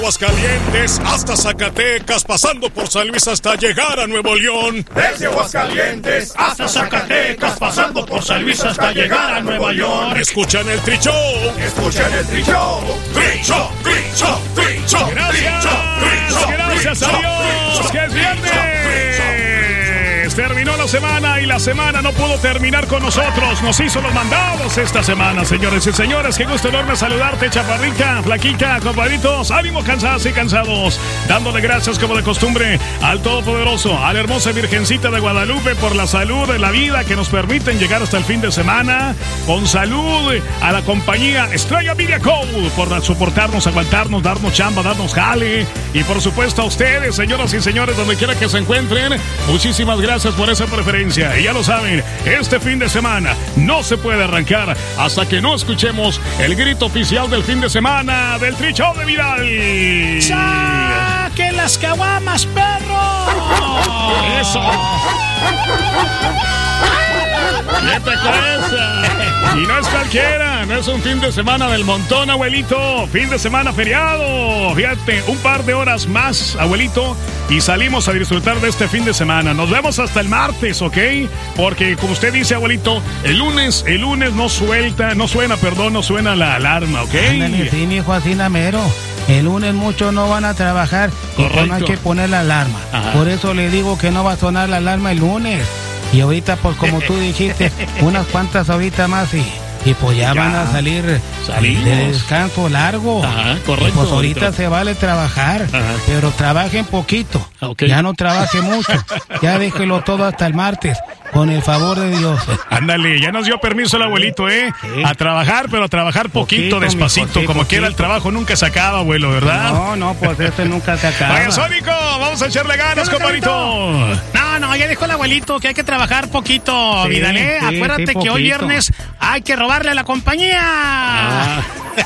Aguascalientes hasta Zacatecas, pasando por San Luis hasta llegar a Nuevo León. Desde Aguascalientes hasta Zacatecas, pasando por San Luis hasta llegar a Nueva York. Escuchan el Tri-Show. Escuchan el Tri-Show. Tri-Show, Tri-Show, Tri-Show. Gracias a Dios, que es viernes. Terminó la semana y la semana no pudo terminar con nosotros. Nos hizo los mandados esta semana, señores y señores. Qué gusto enorme saludarte, chaparrita, flaquita, compadritos. Ánimo, cansadas y cansados. Dándole gracias como de costumbre al Todopoderoso, a la hermosa Virgencita de Guadalupe por la salud de la vida que nos permiten llegar hasta el fin de semana. Con salud, a la compañía Estrella Media Co. por soportarnos, aguantarnos, darnos chamba, darnos jale. Y por supuesto a ustedes, señoras y señores, donde quiera que se encuentren. Muchísimas gracias por esa preferencia. Y ya lo saben, este fin de semana no se puede arrancar hasta que no escuchemos el grito oficial del fin de semana del Tri-Show de Vidal. ¡Saque las caguamas, perro! ¡Eso! ¿Qué te cuesta? Y no es cualquiera, no es un fin de semana del montón, abuelito. Fin de semana feriado. Fíjate, un par de horas más, abuelito, y salimos a disfrutar de este fin de semana. Nos vemos hasta el martes, ¿ok? Porque, como usted dice, abuelito, el lunes no suena la alarma, ¿ok? Ándale, sí, mi hijo, así namero. El lunes muchos no van a trabajar. Correcto. Y no hay que poner la alarma. Ajá. Por eso le digo que no va a sonar la alarma el lunes. Y ahorita, pues como tú dijiste, unas cuantas ahorita más y pues ya van a salir de descanso largo. Ajá, correcto. Y pues ahorita se vale trabajar, pero trabajen poquito. Okay. Ya no trabaje mucho. Ya déjelo todo hasta el martes, con el favor de Dios. Ándale, ya nos dio permiso el abuelito, ¿eh? Sí. A trabajar, pero a trabajar poquito, despacito. Sí, como quiera, el trabajo nunca se acaba, abuelo, ¿verdad? No, pues este nunca se acaba. Vaya, Sónico, vamos a echarle ganas, compadrito. No, ya dijo el abuelito que hay que trabajar poquito, Vidal, ¿eh? Sí, acuérdate que hoy viernes hay que robarle a la compañía.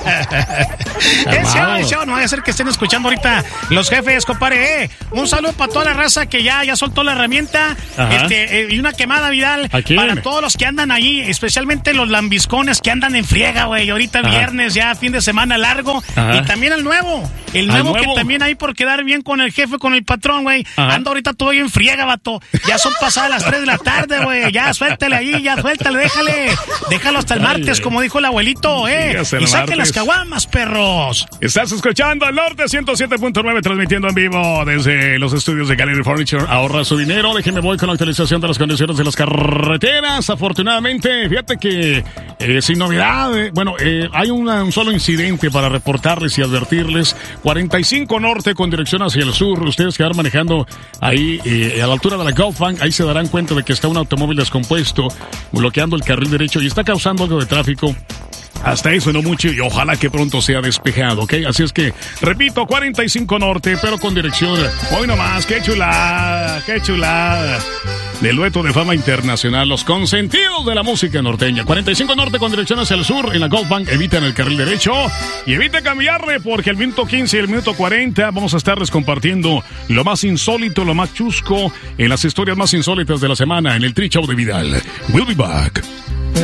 Ese no vaya a ser que estén escuchando ahorita los jefes, compadre. Un saludo para toda la raza que ya soltó la herramienta. Y una quemada, Vidal, para todos los que andan ahí, especialmente los lambiscones que andan en friega, güey. Ahorita viernes, ya fin de semana largo. Y también el nuevo que también hay por quedar bien con el jefe, con el patrón, güey. Anda ahorita todo en friega, vato. Ya son pasadas las 3 de la tarde, güey. Ya suéltale ahí, déjalo hasta el martes, como dijo el abuelito, y saquen las caguamas, perros. Estás escuchando al Norte 107.9, transmitiendo en vivo desde los estudios de Gallery Furniture. Ahorra su dinero. Déjeme voy con la actualización de las condiciones de las carreteras. Afortunadamente, fíjate que sin novedad, hay un solo incidente para reportarles y advertirles. 45 norte con dirección hacia el sur. Ustedes que van manejando ahí a la altura de la Gulf Bank, ahí se darán cuenta de que está un automóvil descompuesto bloqueando el carril derecho y está causando algo de tráfico. Hasta eso no mucho y ojalá que pronto sea despejado, ¿ok? Así es que, repito, 45 norte, pero con dirección. Hoy nomás, qué chulada. Del dueto de fama internacional, los consentidos de la música norteña. 45 norte con dirección hacia el sur, en la Gulf Bank, eviten el carril derecho y eviten cambiarle porque el minuto 15 y el minuto 40 vamos a estarles compartiendo lo más insólito, lo más chusco en las historias más insólitas de la semana en el Tri-Show de Vidal. We'll be back.